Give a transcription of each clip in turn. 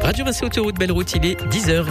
Radio Vinci Autoroute, belle route, il est 10h.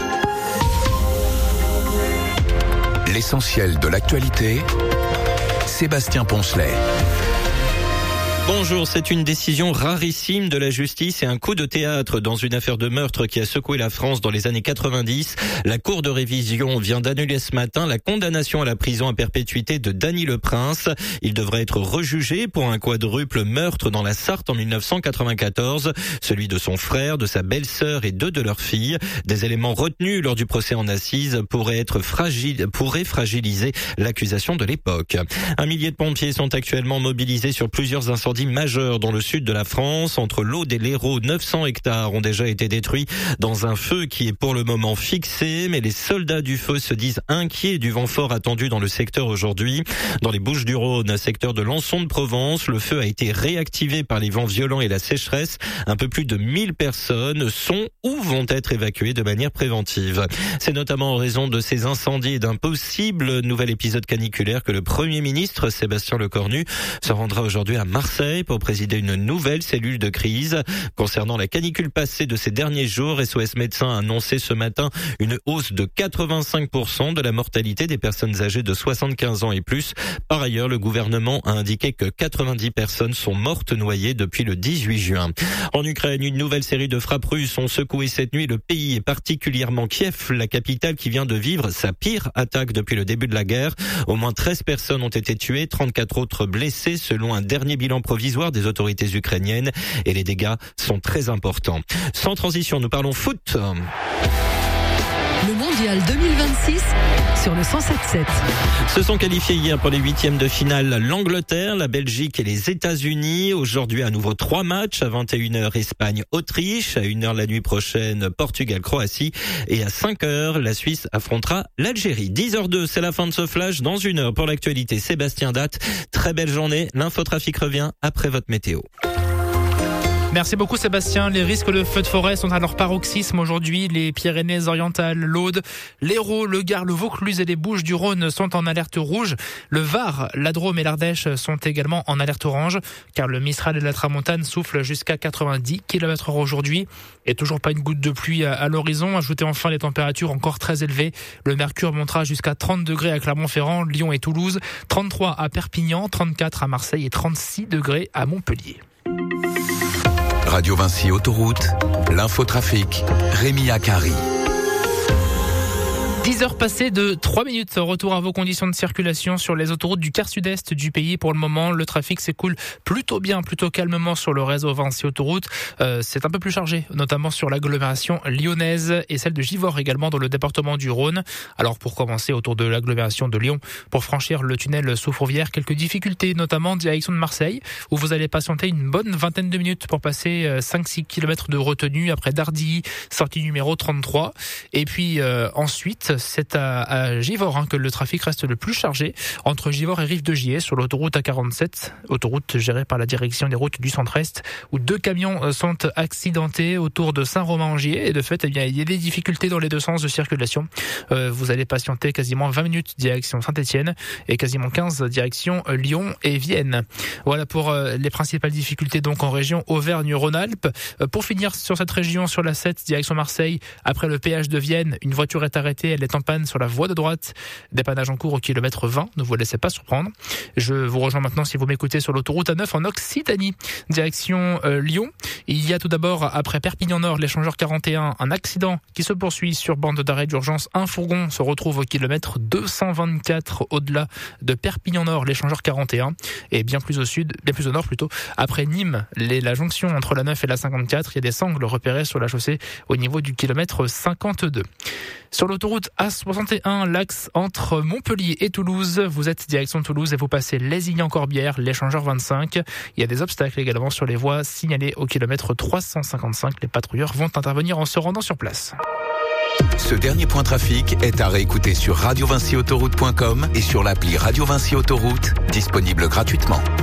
L'essentiel de l'actualité, Sébastien Poncelet. Bonjour, c'est une décision rarissime de la justice et un coup de théâtre dans une affaire de meurtre qui a secoué la France dans les années 90. La Cour de révision vient d'annuler ce matin la condamnation à la prison à perpétuité de Dany Le Prince. Il devrait être rejugé pour un quadruple meurtre dans la Sarthe en 1994, celui de son frère, de sa belle-sœur et deux de leurs filles. Des éléments retenus lors du procès en assises pourraient fragiliser l'accusation de l'époque. Un millier de pompiers sont actuellement mobilisés sur plusieurs incendies majeurs dans le sud de la France. Entre l'Aude et l'Hérault, 900 hectares ont déjà été détruits dans un feu qui est pour le moment fixé, mais les soldats du feu se disent inquiets du vent fort attendu dans le secteur aujourd'hui. Dans les Bouches-du-Rhône, secteur de Lançon-de-Provence, le feu a été réactivé par les vents violents et la sécheresse. Un peu plus de 1000 personnes sont ou vont être évacuées de manière préventive. C'est notamment en raison de ces incendies et d'un possible nouvel épisode caniculaire que le Premier ministre Sébastien Lecornu se rendra aujourd'hui à Marseille pour présider une nouvelle cellule de crise. Concernant la canicule passée de ces derniers jours, SOS Médecins a annoncé ce matin une hausse de 85% de la mortalité des personnes âgées de 75 ans et plus. Par ailleurs, le gouvernement a indiqué que 90 personnes sont mortes noyées depuis le 18 juin. En Ukraine, une nouvelle série de frappes russes ont secoué cette nuit le pays et particulièrement Kiev, la capitale qui vient de vivre sa pire attaque depuis le début de la guerre. Au moins 13 personnes ont été tuées, 34 autres blessées selon un dernier bilan provisoire des autorités ukrainiennes et les dégâts sont très importants. Sans transition, nous parlons foot. Le mondial 2026 sur le 107.7. Se sont qualifiés hier pour les huitièmes de finale l'Angleterre, la Belgique et les États-Unis. Aujourd'hui, à nouveau 3 matchs. À 21h, Espagne-Autriche. À 1h la nuit prochaine, Portugal-Croatie. Et à 5h, la Suisse affrontera l'Algérie. 10h02, c'est la fin de ce flash. Dans 1 heure pour l'actualité, Sébastien Date. Très belle journée. L'infotrafic revient après votre météo. Merci beaucoup Sébastien. Les risques de feux de forêt sont à leur paroxysme aujourd'hui. Les Pyrénées-Orientales, l'Aude, l'Hérault, le Gard, le Vaucluse et les Bouches-du-Rhône sont en alerte rouge. Le Var, la Drôme et l'Ardèche sont également en alerte orange car le Mistral et la Tramontane soufflent jusqu'à 90 km/h aujourd'hui. Et toujours pas une goutte de pluie à l'horizon. Ajoutez enfin les températures encore très élevées. Le mercure montera jusqu'à 30 degrés à Clermont-Ferrand, Lyon et Toulouse, 33 à Perpignan, 34 à Marseille et 36 degrés à Montpellier. Radio Vinci Autoroute, l'infotrafic, Rémi Akari. 10 heures passées de 3 minutes. Retour à vos conditions de circulation sur les autoroutes du quart sud-est du pays. Pour le moment, le trafic s'écoule plutôt bien, plutôt calmement sur le réseau Vinci Autoroute. C'est un peu plus chargé, notamment sur l'agglomération lyonnaise et celle de Givors également dans le département du Rhône. Alors pour commencer, autour de l'agglomération de Lyon, pour franchir le tunnel sous Fourvière, quelques difficultés, notamment direction de Marseille, où vous allez patienter une bonne vingtaine de minutes pour passer 5-6 km de retenue après Dardilly, sortie numéro 33. Et puis ensuite, c'est à Givors que le trafic reste le plus chargé, entre Givors et Rive-de-Gier, sur l'autoroute A47, autoroute gérée par la direction des routes du centre-est, où 2 camions sont accidentés autour de Saint-Romain-en-Gier. Et de fait, il y a des difficultés dans les deux sens de circulation. Vous allez patienter quasiment 20 minutes direction Saint-Étienne et quasiment 15 direction Lyon et Vienne. Voilà pour les principales difficultés donc en région Auvergne-Rhône-Alpes. Pour finir sur cette région, sur la 7 direction Marseille, après le péage de Vienne, une voiture est arrêtée, elle est en panne sur la voie de droite. Dépannage en cours au kilomètre 20, ne vous laissez pas surprendre. Je vous rejoins maintenant si vous m'écoutez sur l'autoroute A9 en Occitanie, direction Lyon. Il y a tout d'abord, après Perpignan-Nord, l'échangeur 41, un accident qui se poursuit sur bande d'arrêt d'urgence. Un fourgon se retrouve au kilomètre 224 au-delà de Perpignan-Nord, l'échangeur 41. Et bien plus au sud, bien plus au nord plutôt, après Nîmes, la jonction entre la 9 et la 54, il y a des sangles repérées sur la chaussée au niveau du kilomètre 52. Sur l'autoroute A61, l'axe entre Montpellier et Toulouse, vous êtes direction Toulouse et vous passez Lézignan-Corbière, l'échangeur 25. Il y a des obstacles également sur les voies signalées au kilomètre 355. Les patrouilleurs vont intervenir en se rendant sur place. Ce dernier point trafic est à réécouter sur radiovinciautoroute.com et sur l'appli Radio Vinci Autoroute, disponible gratuitement.